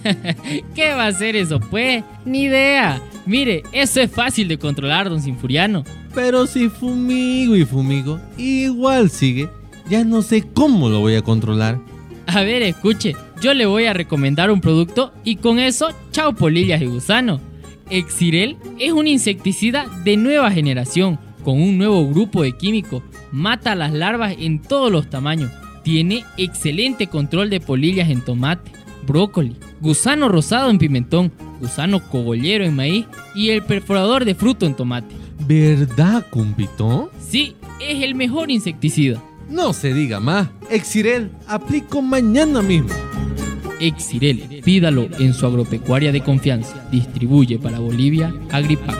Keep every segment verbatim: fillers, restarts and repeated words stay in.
¿Qué va a ser eso, pues? Ni idea. Mire, eso es fácil de controlar, don Sinfuriano. Pero si fumigo y fumigo, igual sigue. Ya no sé cómo lo voy a controlar. A ver, escuche, yo le voy a recomendar un producto y con eso, chao polillas y gusanos. Exirel es un insecticida de nueva generación, con un nuevo grupo de químicos. Mata a las larvas en todos los tamaños. Tiene excelente control de polillas en tomate, brócoli, gusano rosado en pimentón, gusano cogollero en maíz y el perforador de fruto en tomate. ¿Verdad, cumpito? Sí, es el mejor insecticida. No se diga más. Exirel, aplico mañana mismo. Exirel, pídalo en su agropecuaria de confianza. Distribuye para Bolivia Agripac.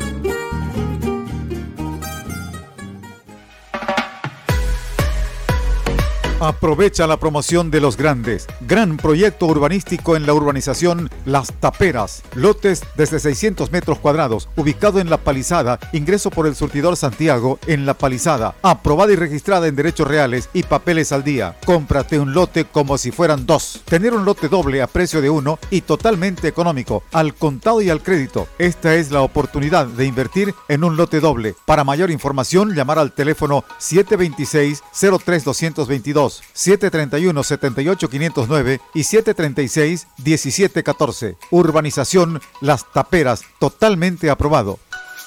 Aprovecha la promoción de Los Grandes. Gran proyecto urbanístico en la urbanización Las Taperas. Lotes desde seiscientos metros cuadrados, ubicado en La Palizada, ingreso por el surtidor Santiago en La Palizada. Aprobada y registrada en derechos reales y papeles al día. Cómprate un lote como si fueran dos. Tener un lote doble a precio de uno y totalmente económico, al contado y al crédito. Esta es la oportunidad de invertir en un lote doble. Para mayor información, llamar al teléfono siete dos seis, cero tres dos dos dos. siete tres uno, siete ocho cinco cero nueve y siete tres seis, uno siete uno cuatro. Urbanización Las Taperas, totalmente aprobado.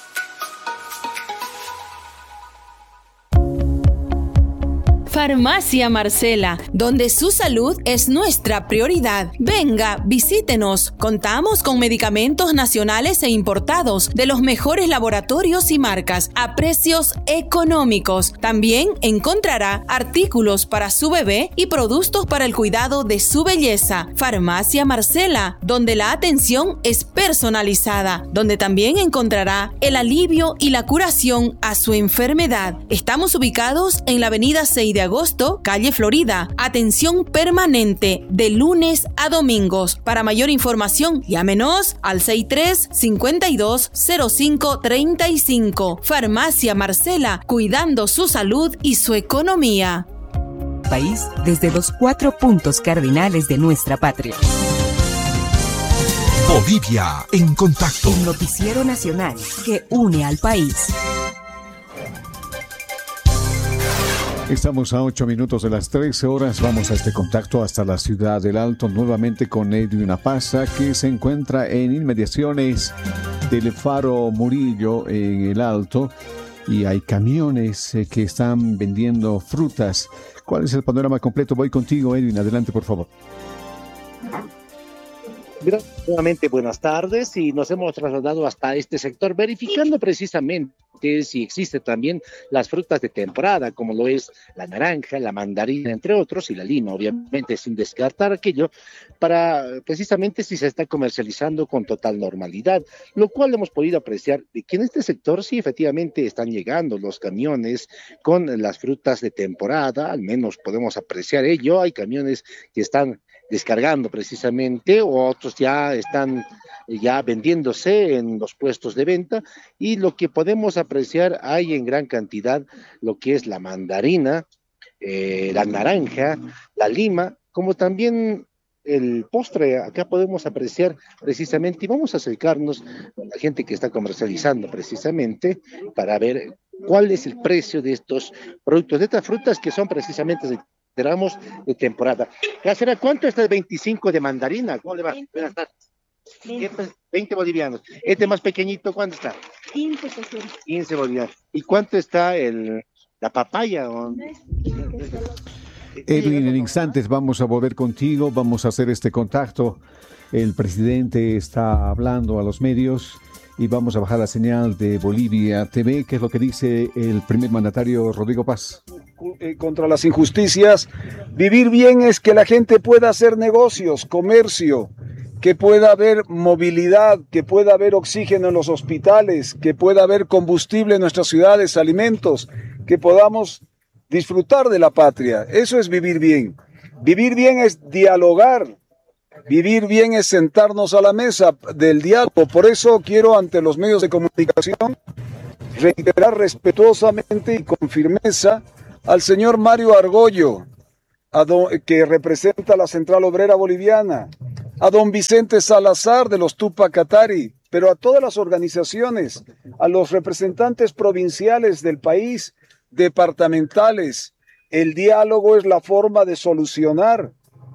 Farmacia Marcela, donde su salud es nuestra prioridad. Venga, visítenos. Contamos con medicamentos nacionales e importados de los mejores laboratorios y marcas a precios económicos. También encontrará artículos para su bebé y productos para el cuidado de su belleza. Farmacia Marcela, donde la atención es personalizada, donde también encontrará el alivio y la curación a su enfermedad. Estamos ubicados en la avenida seis de agosto, calle Florida. Atención permanente de lunes a domingos. Para mayor información, llámenos al sesenta y tres, cincuenta y dos, cero cinco, treinta y cinco. Farmacia Marcela, cuidando su salud y su economía. País desde los cuatro puntos cardinales de nuestra patria. Bolivia en contacto. El noticiero nacional que une al país. Estamos a ocho minutos de las trece horas. Vamos a este contacto hasta la ciudad del Alto, nuevamente con Edwin Apaza, que se encuentra en inmediaciones del Faro Murillo en el Alto, y hay camiones eh, que están vendiendo frutas. ¿Cuál es el panorama completo? Voy contigo, Edwin, adelante por favor. Nuevamente buenas tardes, y nos hemos trasladado hasta este sector verificando precisamente si existen también las frutas de temporada, como lo es la naranja, la mandarina, entre otros, y la lima, obviamente sin descartar aquello, para precisamente si se está comercializando con total normalidad, lo cual hemos podido apreciar de que en este sector sí efectivamente están llegando los camiones con las frutas de temporada, al menos podemos apreciar ello. Hay camiones que están descargando precisamente, o otros ya están ya vendiéndose en los puestos de venta, y lo que podemos apreciar hay en gran cantidad lo que es la mandarina, eh, la naranja, la lima, como también el postre. Acá podemos apreciar precisamente, y vamos a acercarnos a la gente que está comercializando precisamente para ver cuál es el precio de estos productos, de estas frutas que son precisamente de Esperamos de temporada. Casera, ¿cuánto está el veinticinco de mandarina? ¿Cómo le va? Buenas tardes. veinte bolivianos. Este más pequeñito, ¿cuánto está? quince, quince bolivianos. ¿Y cuánto está el la papaya? Edwin, en instantes vamos a volver contigo, vamos a hacer este contacto. El presidente está hablando a los medios y vamos a bajar la señal de Bolivia T V. ¿Qué es lo que dice el primer mandatario Rodrigo Paz? Contra las injusticias, vivir bien es que la gente pueda hacer negocios, comercio, que pueda haber movilidad, que pueda haber oxígeno en los hospitales, que pueda haber combustible en nuestras ciudades, alimentos, que podamos disfrutar de la patria. Eso es vivir bien. Vivir bien es dialogar. Vivir bien es sentarnos a la mesa del diálogo. Por eso quiero, ante los medios de comunicación, reiterar respetuosamente y con firmeza al señor Mario Argollo, que representa la Central Obrera Boliviana, a don Vicente Salazar de los Tupac Katari, pero a todas las organizaciones, a los representantes provinciales del país, departamentales. El diálogo es la forma de solucionar.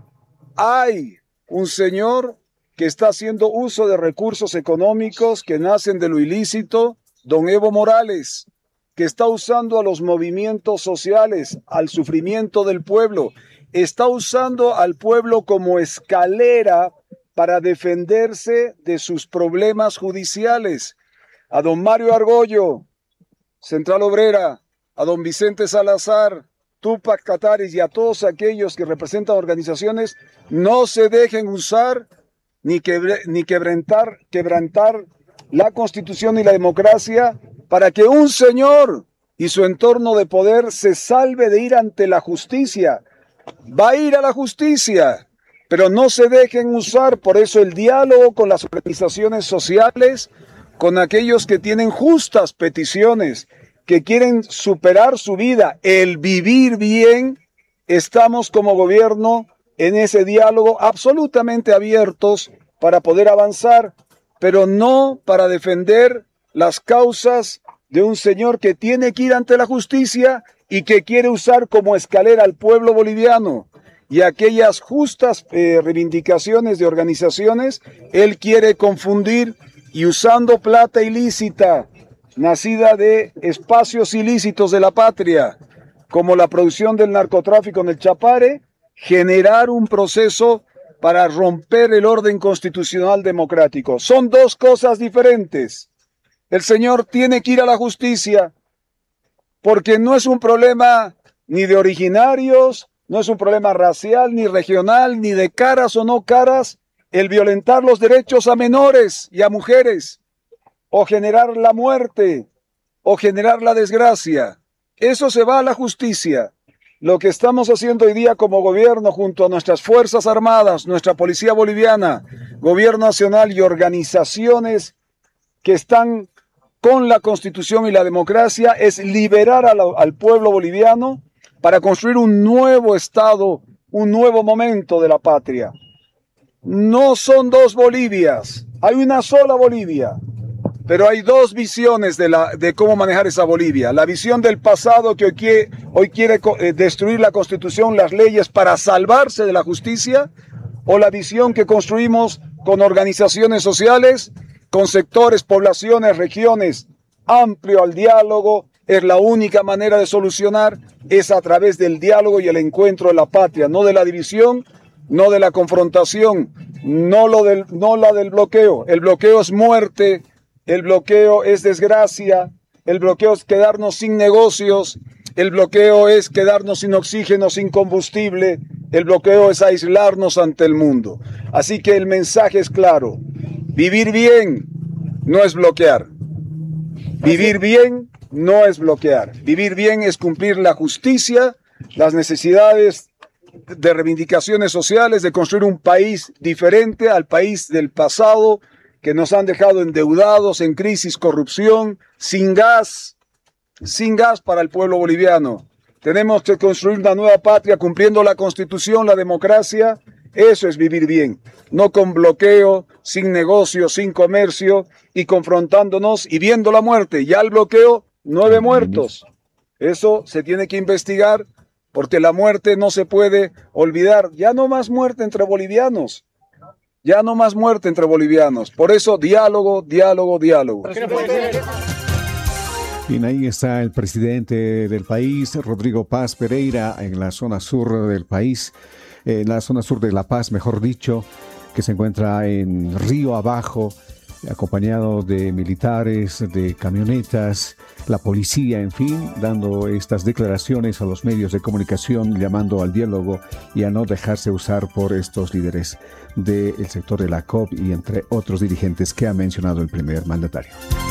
Hay un señor que está haciendo uso de recursos económicos que nacen de lo ilícito, don Evo Morales, que está usando a los movimientos sociales, al sufrimiento del pueblo, está usando al pueblo como escalera para defenderse de sus problemas judiciales. A don Mario Argollo, Central Obrera, a don Vicente Salazar, Tupac Katari y a todos aquellos que representan organizaciones, no se dejen usar ni, quebre, ni quebrantar, quebrantar la Constitución y la democracia para que un señor y su entorno de poder se salve de ir ante la justicia. Va a ir a la justicia, pero no se dejen usar. Por eso el diálogo con las organizaciones sociales, con aquellos que tienen justas peticiones, que quieren superar su vida, el vivir bien, estamos como gobierno en ese diálogo absolutamente abiertos para poder avanzar, pero no para defender las causas de un señor que tiene que ir ante la justicia y que quiere usar como escalera al pueblo boliviano. Y aquellas justas eh, reivindicaciones de organizaciones, él quiere confundir y usando plata ilícita, nacida de espacios ilícitos de la patria, como la producción del narcotráfico en el Chapare, generar un proceso para romper el orden constitucional democrático. Son dos cosas diferentes. El señor tiene que ir a la justicia, porque no es un problema ni de originarios, no es un problema racial, ni regional, ni de caras o no caras, el violentar los derechos a menores y a mujeres, o generar la muerte, o generar la desgracia. Eso se va a la justicia. Lo que estamos haciendo hoy día como gobierno, junto a nuestras Fuerzas Armadas, nuestra Policía Boliviana, Gobierno Nacional y organizaciones que están con la Constitución y la democracia, es liberar a la, al pueblo boliviano para construir un nuevo Estado, un nuevo momento de la patria. No son dos Bolivias, hay una sola Bolivia, pero hay dos visiones de, la, de cómo manejar esa Bolivia. La visión del pasado que hoy quiere, hoy quiere eh, destruir la Constitución, las leyes para salvarse de la justicia, o la visión que construimos con organizaciones sociales, con sectores, poblaciones, regiones, amplio al diálogo. Es la única manera de solucionar, es a través del diálogo y el encuentro de la patria, no de la división, no de la confrontación, no, lo del, no la del bloqueo. El bloqueo es muerte, el bloqueo es desgracia, el bloqueo es quedarnos sin negocios, el bloqueo es quedarnos sin oxígeno, sin combustible, el bloqueo es aislarnos ante el mundo. Así que el mensaje es claro: vivir bien no es bloquear. Vivir bien no es bloquear. Vivir bien es cumplir la justicia, las necesidades de reivindicaciones sociales, de construir un país diferente al país del pasado, que nos han dejado endeudados, en crisis, corrupción, sin gas, sin gas para el pueblo boliviano. Tenemos que construir una nueva patria cumpliendo la Constitución, la democracia. Eso es vivir bien, no con bloqueo, sin negocio, sin comercio y confrontándonos y viendo la muerte. Ya el bloqueo, nueve muertos. Eso se tiene que investigar porque la muerte no se puede olvidar. Ya no más muerte entre bolivianos. Ya no más muerte entre bolivianos. Por eso, diálogo, diálogo, diálogo. Bien, ahí está el presidente del país, Rodrigo Paz Pereira, en la zona sur del país, en la zona sur de La Paz, mejor dicho, que se encuentra en Río Abajo, acompañado de militares, de camionetas, la policía, en fin, dando estas declaraciones a los medios de comunicación, llamando al diálogo y a no dejarse usar por estos líderes del sector de la C O P y entre otros dirigentes que ha mencionado el primer mandatario.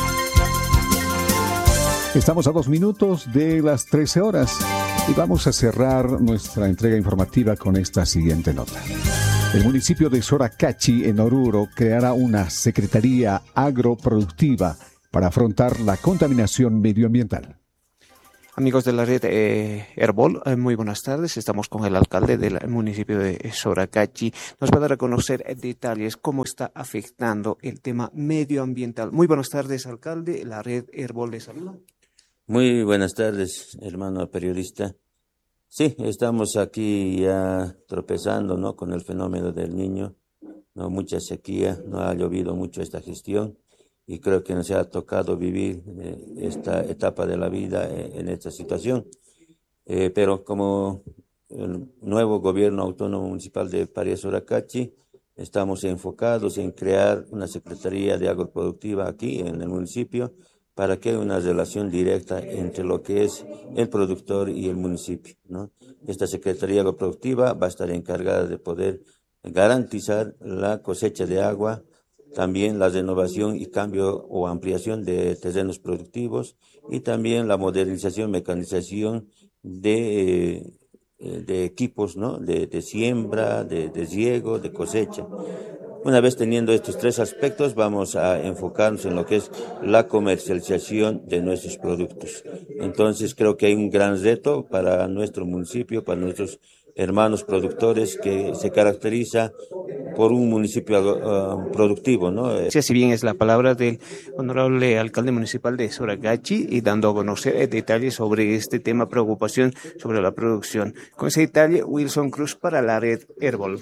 Estamos a dos minutos de las trece horas y vamos a cerrar nuestra entrega informativa con esta siguiente nota. El municipio de Soracachi, en Oruro, creará una secretaría agroproductiva para afrontar la contaminación medioambiental. Amigos de la red eh, Herbol, eh, muy buenas tardes. Estamos con el alcalde del municipio de Soracachi. Nos va a dar a conocer detalles cómo está afectando el tema medioambiental. Muy buenas tardes, alcalde. La red Herbol le saluda. Muy buenas tardes, hermano periodista. Sí, estamos aquí ya tropezando, ¿no?, con el fenómeno del Niño, no, mucha sequía, no ha llovido mucho esta gestión. Y creo que nos ha tocado vivir eh, esta etapa de la vida eh, en esta situación. Eh, pero como el nuevo gobierno autónomo municipal de Pariá Soracachi, estamos enfocados en crear una Secretaría de Agroproductiva aquí en el municipio para que haya una relación directa entre lo que es el productor y el municipio, ¿no? Esta Secretaría Agroproductiva va a estar encargada de poder garantizar la cosecha de agua, también la renovación y cambio o ampliación de terrenos productivos y también la modernización, mecanización de, de equipos, ¿no?, de, de siembra, de, de riego, de cosecha. Una vez teniendo estos tres aspectos, vamos a enfocarnos en lo que es la comercialización de nuestros productos. Entonces, creo que hay un gran reto para nuestro municipio, para nuestros hermanos productores, que se caracteriza por un municipio uh, productivo, ¿no? Sí, si bien es la palabra del honorable alcalde municipal de Soracachi y dando a conocer detalles sobre este tema, preocupación sobre la producción. Con ese detalle, Wilson Cruz para la red Herbol.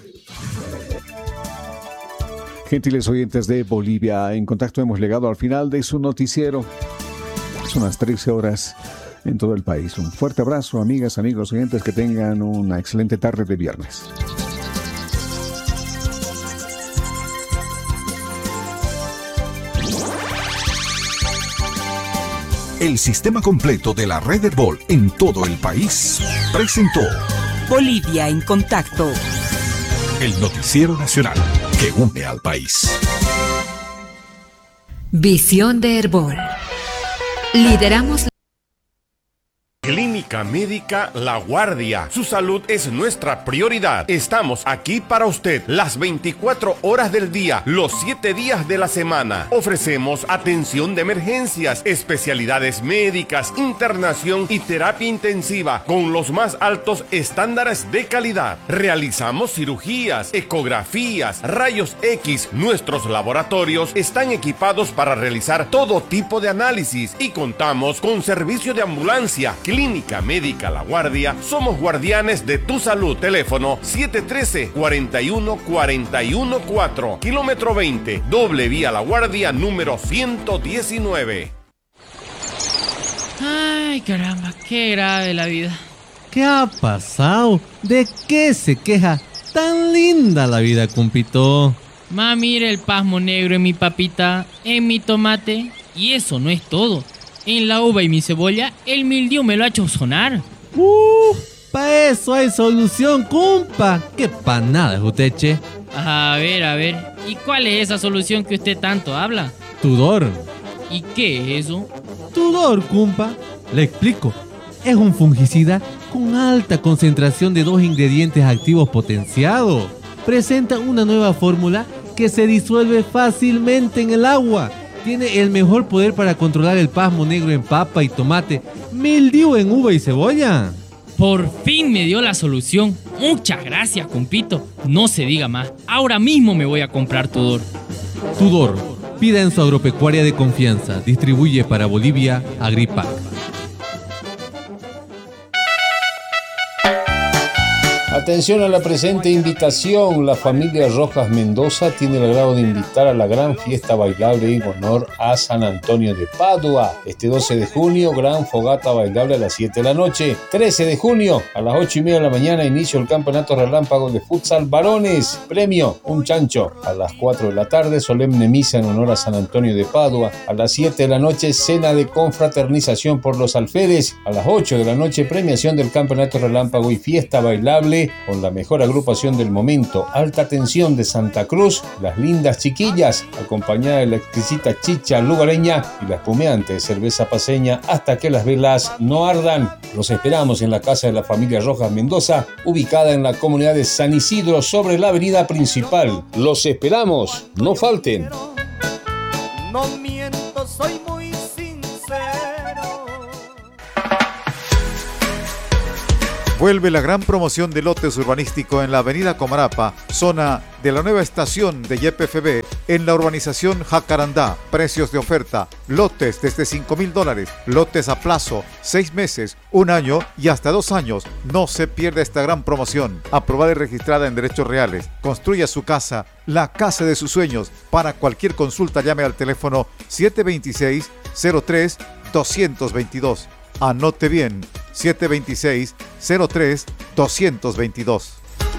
Gentiles oyentes de Bolivia en Contacto, hemos llegado al final de su noticiero. Son las trece horas en todo el país. Un fuerte abrazo, amigas, amigos, oyentes, que tengan una excelente tarde de viernes. El sistema completo de la red Herbol en todo el país presentó Bolivia en Contacto, el noticiero nacional que une al país. Visión de Herbol. Lideramos Clínica Médica La Guardia. Su salud es nuestra prioridad. Estamos aquí para usted las veinticuatro horas del día, los siete días de la semana. Ofrecemos atención de emergencias, especialidades médicas, internación y terapia intensiva con los más altos estándares de calidad. Realizamos cirugías, ecografías, rayos X. Nuestros laboratorios están equipados para realizar todo tipo de análisis y contamos con servicio de ambulancia. Clínica Médica La Guardia, somos guardianes de tu salud. Teléfono siete uno tres, cuatro uno cuatro uno cuatro, kilómetro veinte, doble vía La Guardia número ciento diecinueve. Ay, caramba, qué grave la vida. ¿Qué ha pasado? ¿De qué se queja? Tan linda la vida, compito. Ma, mira el pasmo negro en mi papita, en mi tomate. Y eso no es todo. En la uva y mi cebolla, el mildiu me lo ha hecho sonar. ¡Uh! Pa' eso hay solución, compa. ¡Qué panada, Juteche! A ver, a ver. ¿Y cuál es esa solución que usted tanto habla? Tudor. ¿Y qué es eso? Tudor, compa. Le explico. Es un fungicida con alta concentración de dos ingredientes activos potenciados. Presenta una nueva fórmula que se disuelve fácilmente en el agua. Tiene el mejor poder para controlar el pasmo negro en papa y tomate, mildiu en uva y cebolla. Por fin me dio la solución. Muchas gracias, compito. No se diga más. Ahora mismo me voy a comprar Tudor. Tudor, pida en su agropecuaria de confianza. Distribuye para Bolivia Agripac. Atención a la presente invitación. La familia Rojas Mendoza tiene el agrado de invitar a la gran fiesta bailable en honor a San Antonio de Padua. Este doce de junio, gran fogata bailable a las siete de la noche. trece de junio, a las ocho y media de la mañana, inicio el campeonato relámpago de futsal varones. Premio, un chancho. A las cuatro de la tarde, solemne misa en honor a San Antonio de Padua. A las siete de la noche, cena de confraternización por los alferes. A las ocho de la noche, premiación del campeonato relámpago y fiesta bailable con la mejor agrupación del momento, Alta Tensión de Santa Cruz, Las Lindas Chiquillas, acompañada de la exquisita chicha lugareña y la espumeante cerveza paceña Hasta que las velas no ardan. Los esperamos en la casa de la familia Rojas Mendoza, ubicada en la comunidad de San Isidro, sobre la avenida principal. Los esperamos, no falten. No miento, soy muy sincero. Vuelve la gran promoción de lotes urbanístico en la avenida Comarapa, zona de la nueva estación de Y P F B, en la urbanización Jacarandá. Precios de oferta: lotes desde cinco mil dólares, lotes a plazo, seis meses, un año y hasta dos años. No se pierda esta gran promoción. Aprobada y registrada en derechos reales. Construya su casa, la casa de sus sueños. Para cualquier consulta llame al teléfono siete dos seis, cero tres, dos dos dos. Anote bien, siete dos seis, cero tres, dos dos dos.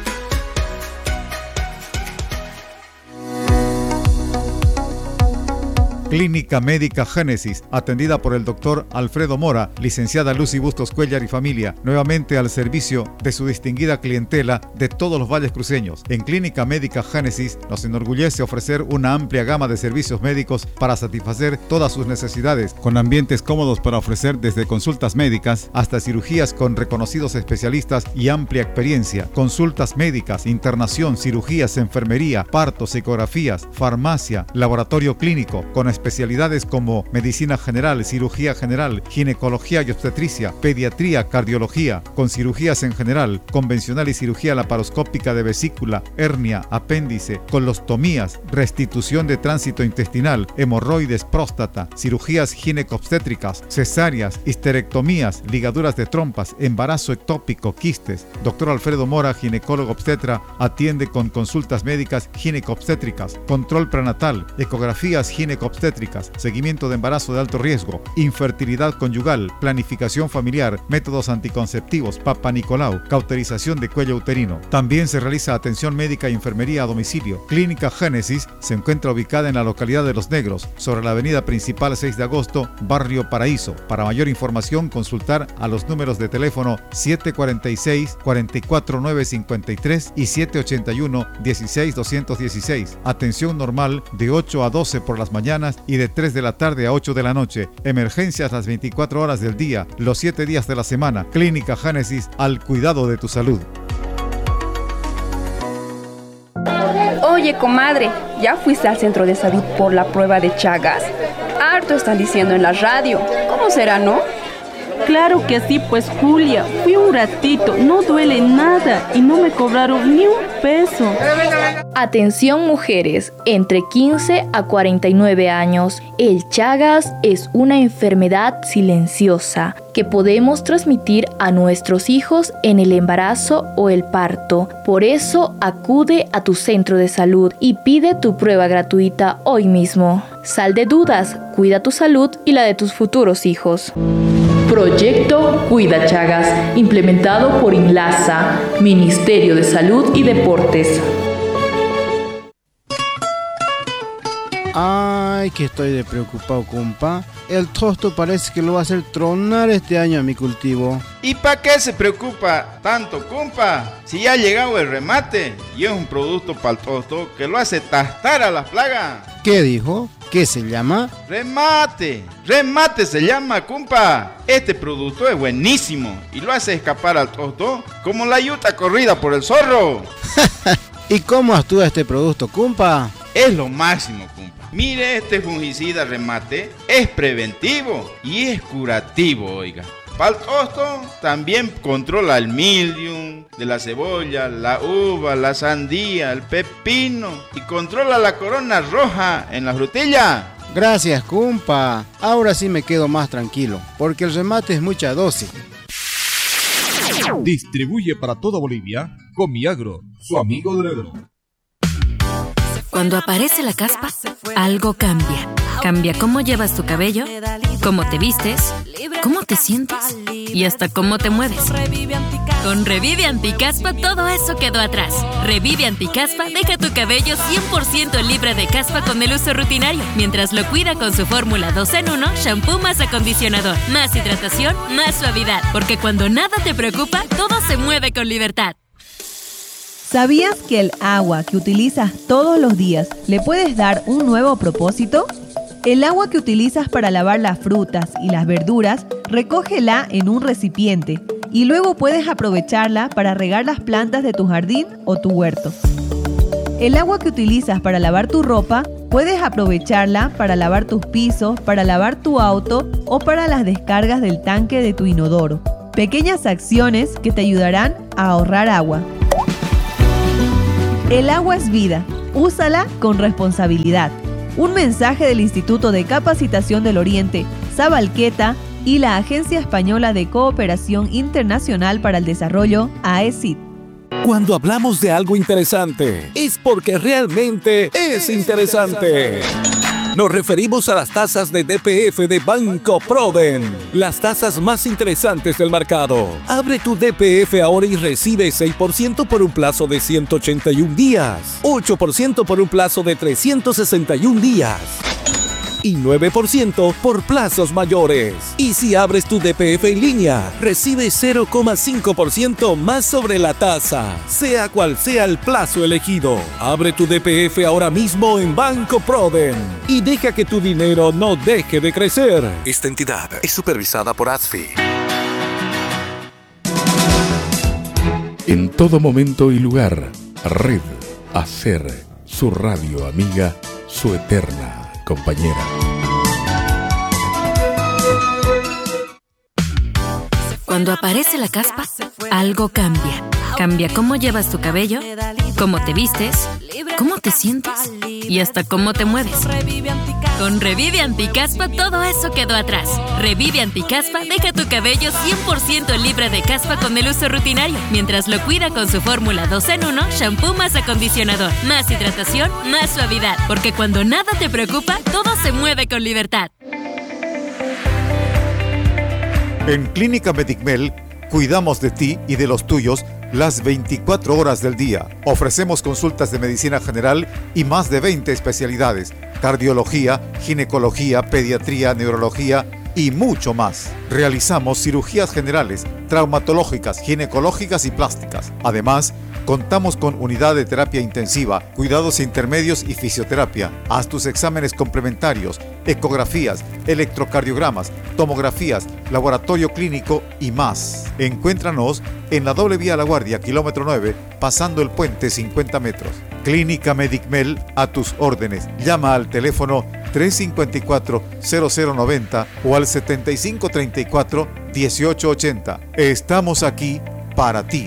Clínica Médica Génesis, atendida por el doctor Alfredo Mora, licenciada Lucy Bustos Cuellar y familia, nuevamente al servicio de su distinguida clientela de todos los valles cruceños. En Clínica Médica Génesis nos enorgullece ofrecer una amplia gama de servicios médicos para satisfacer todas sus necesidades, con ambientes cómodos para ofrecer desde consultas médicas hasta cirugías con reconocidos especialistas y amplia experiencia, consultas médicas, internación, cirugías, enfermería, partos, ecografías, farmacia, laboratorio clínico, con especialidades como medicina general, cirugía general, ginecología y obstetricia, pediatría, cardiología, con cirugías en general, convencional y cirugía laparoscópica de vesícula, hernia, apéndice, colostomías, restitución de tránsito intestinal, hemorroides, próstata, cirugías ginecobstétricas, cesáreas, histerectomías, ligaduras de trompas, embarazo ectópico, quistes. Doctor Alfredo Mora, ginecólogo obstetra, atiende con consultas médicas ginecobstétricas, control prenatal, ecografías ginecobstétricas, seguimiento de embarazo de alto riesgo, infertilidad conyugal, planificación familiar, métodos anticonceptivos, Papa Nicolau, cauterización de cuello uterino. También se realiza atención médica y enfermería a domicilio. Clínica Génesis se encuentra ubicada en la localidad de Los Negros, sobre la avenida principal seis de agosto, barrio Paraíso. Para mayor información, consultar a los números de teléfono siete cuatro seis, cuatro cuatro nueve cinco tres y siete ocho uno, uno seis dos uno seis. Atención normal de ocho a doce por las mañanas y de tres de la tarde a ocho de la noche. Emergencias las veinticuatro horas del día, los siete días de la semana. Clínica Génesis, al cuidado de tu salud. Oye, comadre, ¿ya fuiste al centro de salud por la prueba de Chagas? Harto están diciendo en la radio. ¿Cómo será, no? Claro que sí, pues Julia, fui un ratito, no duele nada y no me cobraron ni un peso. Atención mujeres, entre quince a cuarenta y nueve años, el Chagas es una enfermedad silenciosa que podemos transmitir a nuestros hijos en el embarazo o el parto. Por eso acude a tu centro de salud y pide tu prueba gratuita hoy mismo. Sal de dudas, cuida tu salud y la de tus futuros hijos. Proyecto Cuida Chagas, implementado por INLASA, Ministerio de Salud y Deportes. Ay, que estoy de preocupado, compa. El tosto parece que lo va a hacer tronar este año a mi cultivo. ¿Y para qué se preocupa tanto, compa? Si ya ha llegado el remate y es un producto para el tosto que lo hace tastar a las plagas. ¿Qué dijo? ¿Qué se llama? Remate, remate se llama, compa. Este producto es buenísimo y lo hace escapar al tosto como la yuta corrida por el zorro. ¿Y cómo actúa este producto, compa? Es lo máximo, compa. Mire, este fungicida remate es preventivo y es curativo, oiga. Para el tosto también controla el mildium de la cebolla, la uva, la sandía, el pepino y controla la corona roja en la frutilla. Gracias, compa. Ahora sí me quedo más tranquilo, porque el remate es mucha dosis. Distribuye para toda Bolivia Comiagro, su amigo del agro. Cuando aparece la caspa, algo cambia. Cambia cómo llevas tu cabello, cómo te vistes, cómo te sientes y hasta cómo te mueves. Con Revive Anticaspa todo eso quedó atrás. Revive Anticaspa deja tu cabello cien por ciento libre de caspa con el uso rutinario, mientras lo cuida con su fórmula dos en uno, shampoo más acondicionador, más hidratación, más suavidad. Porque cuando nada te preocupa, todo se mueve con libertad. ¿Sabías que el agua que utilizas todos los días le puedes dar un nuevo propósito? El agua que utilizas para lavar las frutas y las verduras, recógela en un recipiente y luego puedes aprovecharla para regar las plantas de tu jardín o tu huerto. El agua que utilizas para lavar tu ropa, puedes aprovecharla para lavar tus pisos, para lavar tu auto o para las descargas del tanque de tu inodoro. Pequeñas acciones que te ayudarán a ahorrar agua. El agua es vida. Úsala con responsabilidad. Un mensaje del Instituto de Capacitación del Oriente, Sabalqueta, y la Agencia Española de Cooperación Internacional para el Desarrollo, A E C I D. Cuando hablamos de algo interesante, es porque realmente es interesante. Nos referimos a las tasas de D P F de Banco Proden, las tasas más interesantes del mercado. Abre tu D P F ahora y recibe seis por ciento por un plazo de ciento ochenta y un días, ocho por ciento por un plazo de trescientos sesenta y un días y nueve por ciento por plazos mayores. Y si abres tu D P F en línea, recibes cero coma cinco por ciento más sobre la tasa, sea cual sea el plazo elegido. Abre tu D P F ahora mismo en Banco Proden y deja que tu dinero no deje de crecer. Esta entidad es supervisada por A S F I. En todo momento y lugar, Red Hacer, su radio amiga, su eterna compañera. Cuando aparece la caspa, algo cambia. Cambia cómo llevas tu cabello, cómo te vistes, cómo te sientes y hasta cómo te mueves. Con Revive Anticaspa todo eso quedó atrás. Revive Anticaspa deja tu cabello cien por ciento libre de caspa con el uso rutinario, mientras lo cuida con su fórmula dos en uno, shampoo más acondicionador, más hidratación, más suavidad. Porque cuando nada te preocupa, todo se mueve con libertad. En Clínica Medicmel cuidamos de ti y de los tuyos las veinticuatro horas del día. Ofrecemos consultas de medicina general y más de veinte especialidades: cardiología, ginecología, pediatría, neurología y mucho más. Realizamos cirugías generales, traumatológicas, ginecológicas y plásticas. Además, contamos con unidad de terapia intensiva, cuidados intermedios y fisioterapia. Haz tus exámenes complementarios, ecografías, electrocardiogramas, tomografías, laboratorio clínico y más. Encuéntranos en la doble vía La Guardia, kilómetro nueve, pasando el puente cincuenta metros. Clínica Medicmel, a tus órdenes. Llama al teléfono tres cinco cuatro, cero cero nueve cero o al setenta y cinco treinta y cuatro, dieciocho ochenta. Estamos aquí para ti.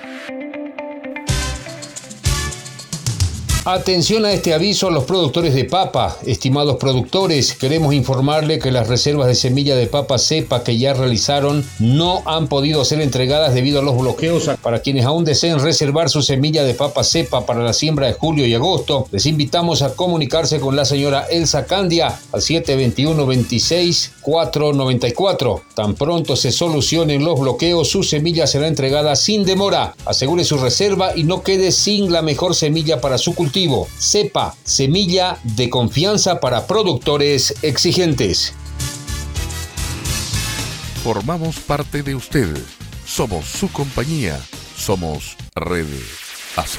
Atención a este aviso a los productores de papa. Estimados productores, queremos informarle que las reservas de semilla de papa cepa que ya realizaron no han podido ser entregadas debido a los bloqueos. Para quienes aún deseen reservar su semilla de papa cepa para la siembra de julio y agosto, les invitamos a comunicarse con la señora Elsa Candia al siete dos uno, veintiséis, cuatrocientos noventa y cuatro. Tan pronto se solucionen los bloqueos, su semilla será entregada sin demora. Asegure su reserva y no quede sin la mejor semilla para su cultivo. Cepa, semilla de confianza para productores exigentes. Formamos parte de usted. Somos su compañía. Somos Redes.